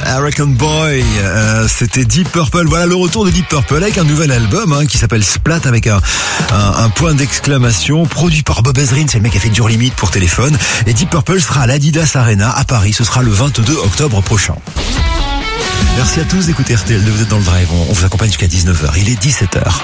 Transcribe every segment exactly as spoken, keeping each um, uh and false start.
American Boy, euh, c'était Deep Purple. Voilà le retour de Deep Purple avec un nouvel album hein, qui s'appelle Splat avec un, un, un point d'exclamation, produit par Bob Ezrin, c'est le mec qui a fait Dur Limite pour téléphone. Et Deep Purple sera à l'Adidas Arena à Paris, ce sera le vingt-deux octobre prochain. Merci à tous d'écouter R T L deux, vous êtes dans le drive, on, on vous accompagne jusqu'à dix-neuf heures, il est dix-sept heures.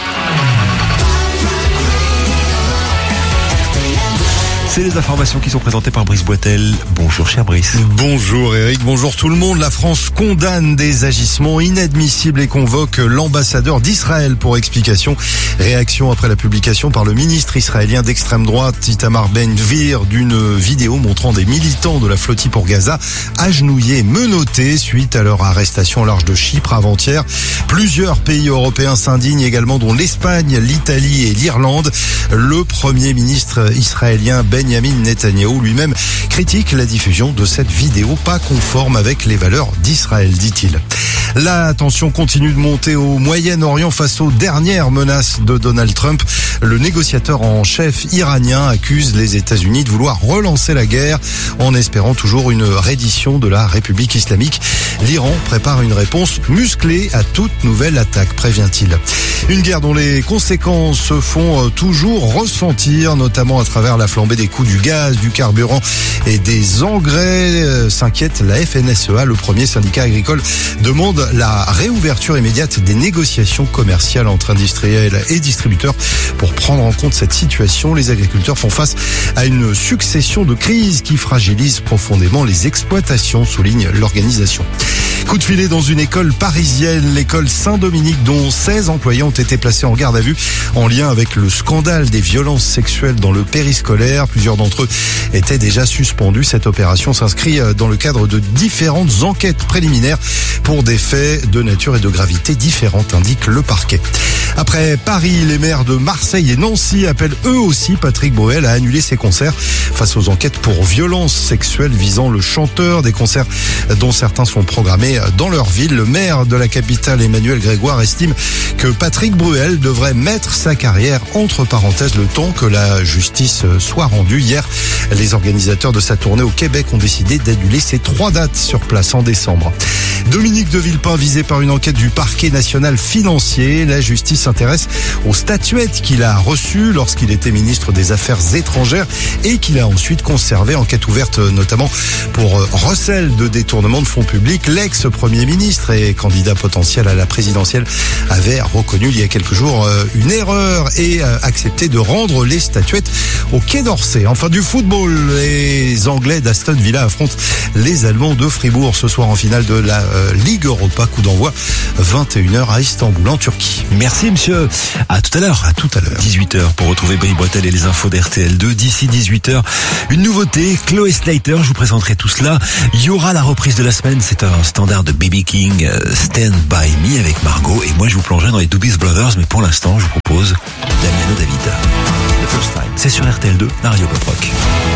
C'est les informations qui sont présentées par Brice Boitel. Bonjour cher Brice. Bonjour Eric, bonjour tout le monde. La France condamne des agissements inadmissibles et convoque l'ambassadeur d'Israël pour explication. Réaction après la publication par le ministre israélien d'extrême droite Itamar Ben-Gvir d'une vidéo montrant des militants de la flottille pour Gaza agenouillés, menottés suite à leur arrestation au large de Chypre avant-hier. Plusieurs pays européens s'indignent également, dont l'Espagne, l'Italie et l'Irlande. Le premier ministre israélien Ben Benjamin Netanyahou lui-même critique la diffusion de cette vidéo pas conforme avec les valeurs d'Israël, dit-il. La tension continue de monter au Moyen-Orient face aux dernières menaces de Donald Trump. Le négociateur en chef iranien accuse les États-Unis de vouloir relancer la guerre en espérant toujours une reddition de la République islamique. L'Iran prépare une réponse musclée à toute nouvelle attaque, prévient-il. Une guerre dont les conséquences se font toujours ressentir, notamment à travers la flambée des coûts du gaz, du carburant et des engrais, s'inquiète la F N S E A. Le premier syndicat agricole demande la réouverture immédiate des négociations commerciales entre industriels et distributeurs pour prendre en compte cette situation. Les agriculteurs font face à une succession de crises qui fragilisent profondément les exploitations, souligne l'organisation. Coup de filet dans une école parisienne, l'école Saint-Dominique, dont seize employés ont été placés en garde à vue en lien avec le scandale des violences sexuelles dans le périscolaire. Plusieurs d'entre eux étaient déjà suspendus. Cette opération s'inscrit dans le cadre de différentes enquêtes préliminaires pour des faits de nature et de gravité différentes, indique le parquet. Après Paris, les maires de Marseille et Nancy appellent eux aussi Patrick Bruel à annuler ses concerts face aux enquêtes pour violences sexuelles visant le chanteur. Des concerts dont certains sont programmés dans leur ville. Le maire de la capitale, Emmanuel Grégoire, estime que Patrick Bruel devrait mettre sa carrière entre parenthèses le temps que la justice soit rendue. Hier, les organisateurs de sa tournée au Québec ont décidé d'annuler ces trois dates sur place en décembre. Dominique de Villepin visé par une enquête du parquet national financier. La justice s'intéresse aux statuettes qu'il a reçues lorsqu'il était ministre des Affaires étrangères et qu'il a ensuite conservé. Enquête ouverte notamment pour recel de détournement de fonds publics. L'ex-premier ministre et candidat potentiel à la présidentielle avait reconnu il y a quelques jours une erreur et accepté de rendre les statuettes au Quai d'Orsay. Enfin du football, les Anglais d'Aston Villa affrontent les Allemands de Fribourg ce soir en finale de la euh, Ligue Europa. Coup d'envoi vingt et une heures à Istanbul en Turquie. Merci monsieur, à tout à l'heure. À tout à l'heure. dix-huit heures pour retrouver Brice Boitel et les infos d'R T L deux. D'ici dix-huit heures, une nouveauté, Chloé Slater, je vous présenterai tout cela. Il y aura la reprise de la semaine, c'est un standard de B B King, uh, Stand By Me avec Margot. Et moi je vous plongerai dans les Doobie Brothers, mais pour l'instant je vous propose Damiano David. The First Time, c'est sur R T L deux, la radio pop rock.